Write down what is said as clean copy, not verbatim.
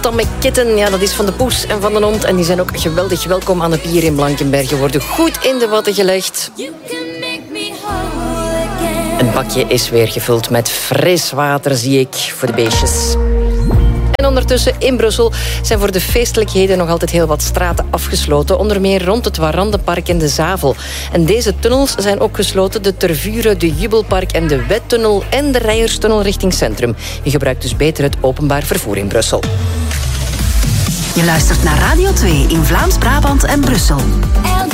Atomic Kitten, ja, dat is van de poes en van de hond. En die zijn ook geweldig welkom aan de pier in Blankenberge. Worden goed in de watten gelegd. Het bakje is weer gevuld met fris water, zie ik, voor de beestjes. En ondertussen in Brussel zijn voor de feestelijkheden nog altijd heel wat straten afgesloten. Onder meer rond het Warandenpark en de Zavel. En deze tunnels zijn ook gesloten. De Tervuren, de Jubelpark en de Wettunnel en de Rijerstunnel richting Centrum. Je gebruikt dus beter het openbaar vervoer in Brussel. Je luistert naar Radio 2 in Vlaams-Brabant en Brussel.